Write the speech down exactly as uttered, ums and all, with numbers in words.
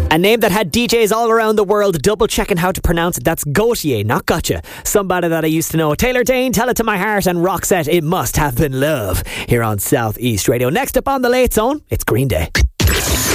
A name that had D Js all around the world double checking how to pronounce it. That's Gautier, not Gotcha. Somebody that I used to know. Taylor Dane, Tell It to My Heart, and Roxette, It Must Have Been Love, here on South East Radio. Next up on the Late Zone, it's Green Day.